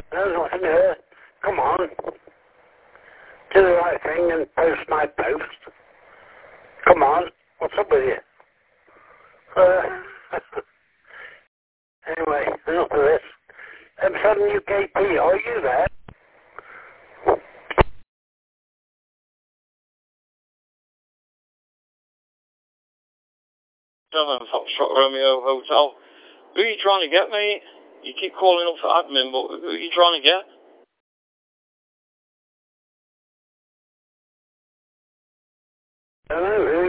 There's nothing here. Come on. Do the right thing and post my post. Come on. What's up with you? Anyway, enough of this. M7 UKP, are you there? 7 Foxtrot Romeo Hotel. Who are you trying to get, mate? You keep calling up for admin, but who are you trying to get? I don't know, who